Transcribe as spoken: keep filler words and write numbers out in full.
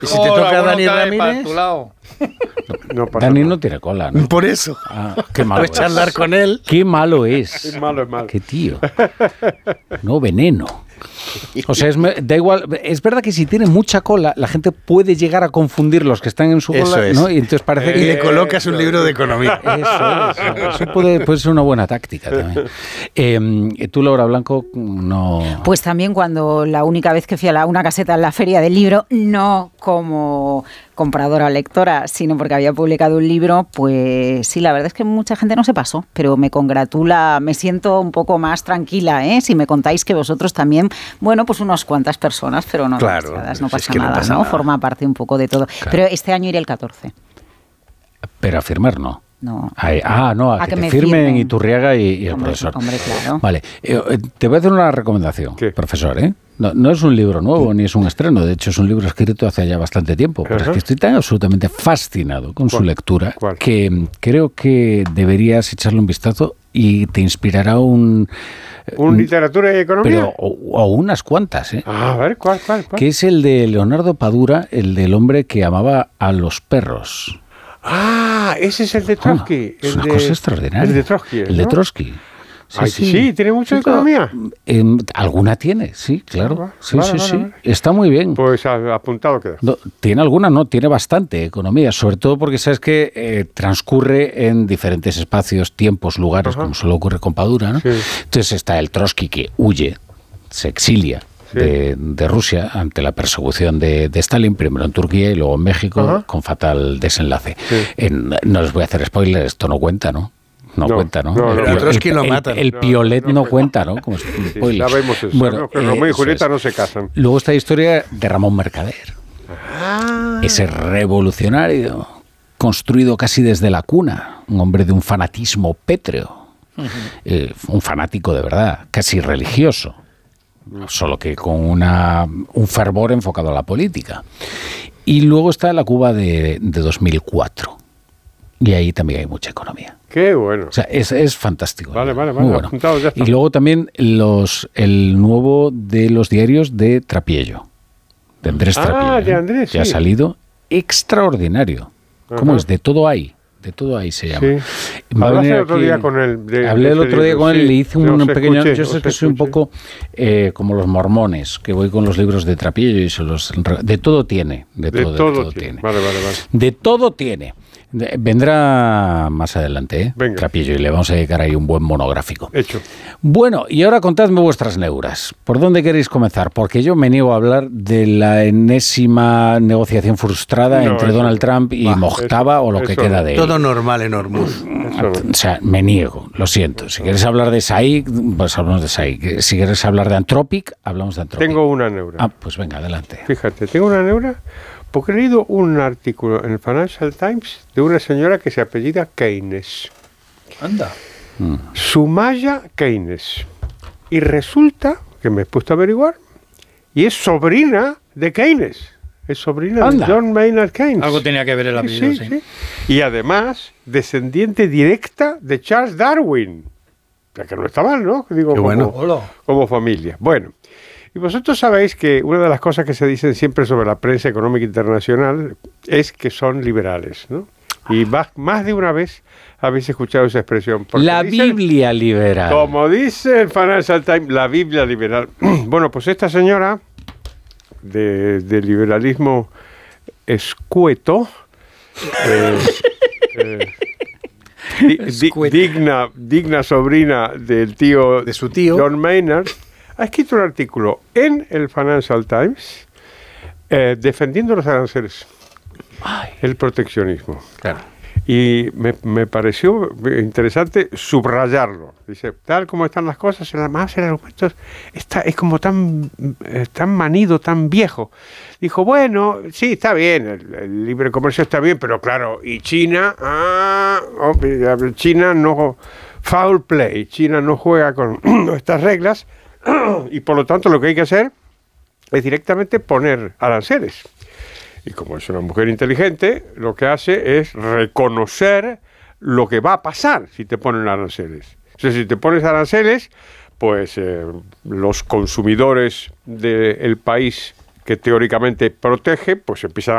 Si te toca a Dani Ramírez... No, no pasa Dani nada. no tiene cola, ¿no? Por eso. Ah, qué malo Puedes es. charlar con él. Qué malo es. Es malo, es malo. Qué tío. No, veneno. O sea, es, da igual. Es verdad que si tiene mucha cola, la gente puede llegar a confundir los que están en su Eso cola, es. ¿no? Y entonces parece Y que le colocas un libro de economía. Eso, eso, eso puede, puede ser una buena táctica también. Eh, tú, Laura Blanco, no... Pues también cuando la única vez que fui a la, una caseta en la feria del libro, no como compradora o lectora, sino porque había publicado un libro, pues sí, la verdad es que mucha gente no se pasó, pero me congratula, me siento un poco más tranquila, ¿eh? Si me contáis que vosotros también, bueno, pues unas cuantas personas, pero no Claro, demasiadas, no es pasa que no nada, pasa ¿no? nada. Forma parte un poco de todo. Claro. Pero este año iré el catorce. Pero a firmar no. No. Ay, ah, no, a, A que, que te me firmen firmen. Iturriaga y, y el Hombre, profesor. hombre, claro. Vale, eh, eh, te voy a hacer una recomendación, ¿Qué? profesor, ¿eh? No, no es un libro nuevo ni es un estreno, de hecho es un libro escrito hace ya bastante tiempo, pero Ajá. es que estoy tan absolutamente fascinado con su ¿Cuál? lectura ¿Cuál? que mm, creo que deberías echarle un vistazo y te inspirará un... ¿Un literatura y economía? Pero, o, o unas cuantas, ¿eh? Ah, a ver, ¿cuál, cuál, cuál? Que es el de Leonardo Padura, el del hombre que amaba a los perros. Ah, ese es el de Trotsky. Es el una de, cosa extraordinaria. El de Trotsky. El de ¿no? Trotsky. Ay, sí, ¿tiene mucha economía? Eh, alguna tiene, sí, claro. Ah, va. Sí, Vale, sí, vale, sí. vale. Está muy bien. Pues a- apuntado queda. No, tiene alguna, no, tiene bastante economía, sobre todo porque sabes que eh, transcurre en diferentes espacios, tiempos, lugares, Ajá. como solo ocurre con Padura, ¿no? Sí. Entonces está el Trotsky que huye, se exilia. Sí. De, de Rusia ante la persecución de, de Stalin, primero en Turquía y luego en México, Ajá. con fatal desenlace. Sí. En- no les voy a hacer spoiler, esto no cuenta, ¿no? No, No, cuenta, ¿no? no, el, no, pio- no. Trotsky el- lo el- matan. el No, piolet no no, cuenta. cuenta, ¿no? Como Sí, spoiler. sabemos eso. Bueno, ¿no? Que Romeo y eso Julieta es. no se casan. Luego está la historia de Ramón Mercader, Ah, ese revolucionario construido casi desde la cuna, un hombre de un fanatismo pétreo, eh, un fanático de verdad, casi religioso, solo que con una, un fervor enfocado a la política. Y luego está la Cuba de, de dos mil cuatro, y ahí también hay mucha economía. qué bueno. O sea, es, es fantástico. Vale, vale, Muy vale, bueno. apuntado, ya está. Y luego también los, el nuevo de los diarios de Trapiello, de Andrés Ah, Trapiello. de ¿eh? Andrés, Que ha sí. salido extraordinario. ¿Cómo Ajá. es? De todo hay. De todo ahí se llama. Sí. Va a Hablaste venir el otro aquí- día con él. de- Hablé de el ese otro día libro, con él, sí. le hice Yo un os pequeño... escuché, yo sé os que soy un escuché. poco eh, como los mormones, que voy con los libros de Trapiello y se los... De todo tiene. De, De todo, de todo, todo tiene. tiene. Vale, vale, vale. De todo tiene. De- vendrá más adelante, ¿eh? Venga. Trapiello, y le vamos a dedicar ahí un buen monográfico. Hecho. Bueno, y ahora contadme vuestras neuras. ¿Por dónde queréis comenzar? Porque yo me niego a hablar de la enésima negociación frustrada No, entre eso Donald no. Trump y Va, Mojtaba eso- o lo que eso queda no. de él. Todo normal en Hormuz. Eso no. O sea, me niego, lo siento. Si quieres hablar de S A I, pues hablamos de S A I. Si quieres hablar de Anthropic, hablamos de Anthropic. Tengo una neura. Ah, pues venga, adelante. Fíjate, tengo una neura porque he leído un artículo en el Financial Times de una señora que se apellida Keynes. Anda. Sumaya Keynes. Y resulta que me he puesto a averiguar y es sobrina de Keynes. Es sobrina Anda. de John Maynard Keynes. Algo tenía que ver el apellido, Sí, sí. sí, sí. Y además, descendiente directa de Charles Darwin. O sea, que no está mal, ¿no? Digo, Qué como, bueno. Hola. como familia. Bueno, y vosotros sabéis que una de las cosas que se dicen siempre sobre la prensa económica internacional es que son liberales, ¿no? Y más, más de una vez habéis escuchado esa expresión. porque La dicen- Biblia liberal. como dice el Financial Times, la Biblia liberal. Bueno, pues esta señora de, de liberalismo escueto, eh, eh, di- di- Escueto. digna, digna sobrina del tío De su tío. John Maynard, ha escrito un artículo en el Financial Times eh, defendiendo los aranceles, el proteccionismo. Claro. Y me, me pareció interesante subrayarlo. Dice, tal como están las cosas, además el argumento está, es como tan, eh, tan manido, tan viejo. Dijo, bueno, sí, está bien, el, el libre comercio está bien, pero claro, y China, ah, oh, China no, foul play, China no juega con estas reglas, y por lo tanto lo que hay que hacer es directamente poner aranceles. Y como es una mujer inteligente, lo que hace es reconocer lo que va a pasar si te ponen aranceles. O sea, si te pones aranceles, pues eh, los consumidores del país que teóricamente protege, pues empiezan